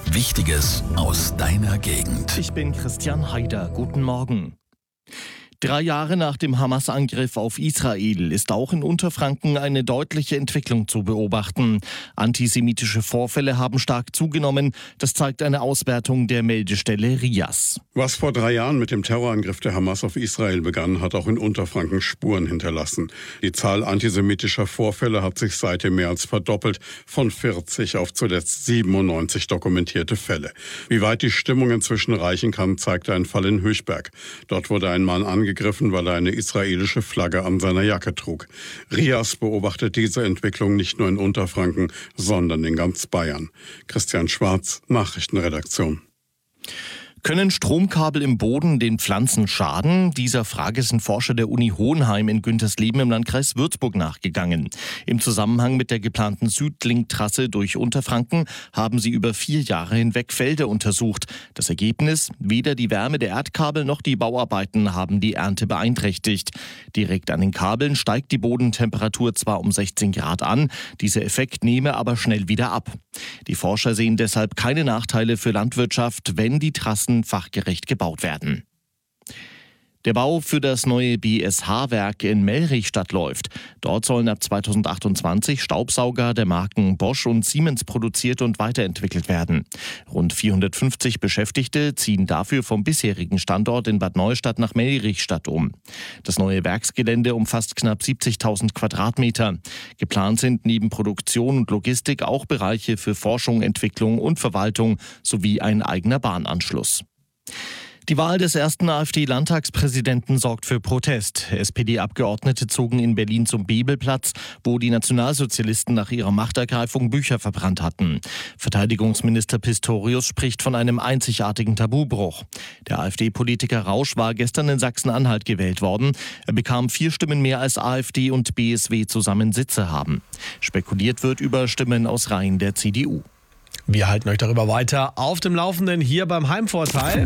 Wichtiges aus deiner Gegend. Ich bin Christian Haider. Guten Morgen. 3 Jahre nach dem Hamas-Angriff auf Israel ist auch in Unterfranken eine deutliche Entwicklung zu beobachten. Antisemitische Vorfälle haben stark zugenommen. Das zeigt eine Auswertung der Meldestelle RIAS. Was vor 3 Jahren mit dem Terrorangriff der Hamas auf Israel begann, hat auch in Unterfranken Spuren hinterlassen. Die Zahl antisemitischer Vorfälle hat sich seitdem mehr als verdoppelt, von 40 auf zuletzt 97 dokumentierte Fälle. Wie weit die Stimmung inzwischen reichen kann, zeigt ein Fall in Höchberg. Dort wurde ein Mann angegriffen, weil er eine israelische Flagge an seiner Jacke trug. RIAS beobachtet diese Entwicklung nicht nur in Unterfranken, sondern in ganz Bayern. Christian Schwarz, Nachrichtenredaktion. Können Stromkabel im Boden den Pflanzen schaden? Dieser Frage sind Forscher der Uni Hohenheim in Güntersleben im Landkreis Würzburg nachgegangen. Im Zusammenhang mit der geplanten Südlink-Trasse durch Unterfranken haben sie über 4 Jahre hinweg Felder untersucht. Das Ergebnis: Weder die Wärme der Erdkabel noch die Bauarbeiten haben die Ernte beeinträchtigt. Direkt an den Kabeln steigt die Bodentemperatur zwar um 16 Grad an, dieser Effekt nehme aber schnell wieder ab. Die Forscher sehen deshalb keine Nachteile für Landwirtschaft, wenn die Trassen fachgerecht gebaut werden. Der Bau für das neue BSH-Werk in Mellrichstadt läuft. Dort sollen ab 2028 Staubsauger der Marken Bosch und Siemens produziert und weiterentwickelt werden. Rund 450 Beschäftigte ziehen dafür vom bisherigen Standort in Bad Neustadt nach Mellrichstadt um. Das neue Werksgelände umfasst knapp 70.000 Quadratmeter. Geplant sind neben Produktion und Logistik auch Bereiche für Forschung, Entwicklung und Verwaltung sowie ein eigener Bahnanschluss. Die Wahl des ersten AfD-Landtagspräsidenten sorgt für Protest. SPD-Abgeordnete zogen in Berlin zum Bebelplatz, wo die Nationalsozialisten nach ihrer Machtergreifung Bücher verbrannt hatten. Verteidigungsminister Pistorius spricht von einem einzigartigen Tabubruch. Der AfD-Politiker Rausch war gestern in Sachsen-Anhalt gewählt worden. Er bekam 4 Stimmen mehr als AfD und BSW zusammen Sitze haben. Spekuliert wird über Stimmen aus Reihen der CDU. Wir halten euch darüber weiter auf dem Laufenden hier beim Heimvorteil.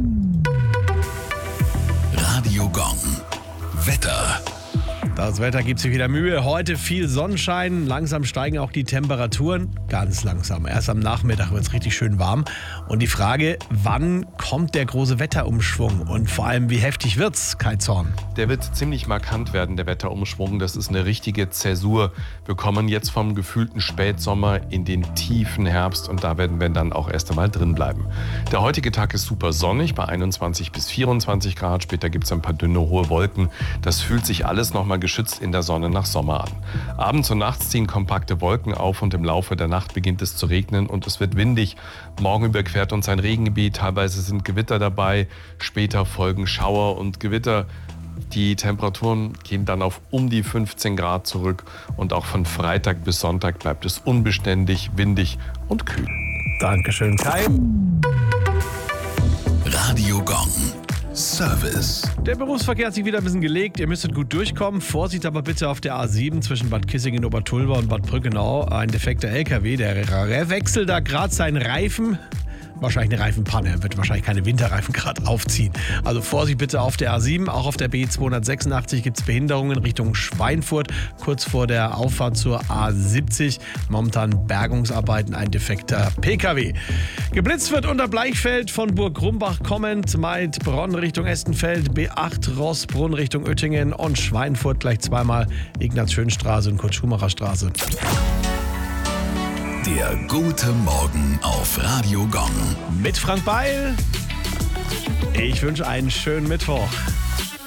Radio Gong. Wetter. Das Wetter gibt sich wieder Mühe. Heute viel Sonnenschein. Langsam steigen auch die Temperaturen. Ganz langsam. Erst am Nachmittag wird es richtig schön warm. Und die Frage, wann kommt der große Wetterumschwung? Und vor allem, wie heftig wird's, Kai Zorn? Der wird ziemlich markant werden, der Wetterumschwung. Das ist eine richtige Zäsur. Wir kommen jetzt vom gefühlten Spätsommer in den tiefen Herbst. Und da werden wir dann auch erst einmal drin bleiben. Der heutige Tag ist super sonnig bei 21 bis 24 Grad. Später gibt es ein paar dünne, hohe Wolken. Das fühlt sich alles nochmal geschützt in der Sonne nach Sommer an. Abends und nachts ziehen kompakte Wolken auf und im Laufe der Nacht beginnt es zu regnen und es wird windig. Morgen überquert uns ein Regengebiet, teilweise sind Gewitter dabei, später folgen Schauer und Gewitter. Die Temperaturen gehen dann auf um die 15 Grad zurück und auch von Freitag bis Sonntag bleibt es unbeständig, windig und kühl. Dankeschön, Kai. Radio Gong. Service. Der Berufsverkehr hat sich wieder ein bisschen gelegt. Ihr müsstet gut durchkommen. Vorsicht aber bitte auf der A7 zwischen Bad Kissingen, Obertulba und Bad Brückenau. Ein defekter LKW, der wechselt da gerade seinen Reifen. Wahrscheinlich eine Reifenpanne. Er wird wahrscheinlich keine Winterreifen gerade aufziehen. Also Vorsicht bitte auf der A7. Auch auf der B286 gibt es Behinderungen Richtung Schweinfurt. Kurz vor der Auffahrt zur A70. Momentan Bergungsarbeiten, ein defekter PKW. Geblitzt wird unter Bleichfeld von Burg Grumbach kommend. Maidbronn Richtung Estenfeld. B8 Rossbrunn Richtung Oettingen. Und Schweinfurt gleich zweimal Ignaz-Schön-Straße und Kurt-Schumacher-Straße. Der gute Morgen auf Radio Gong. Mit Frank Beil. Ich wünsche einen schönen Mittwoch.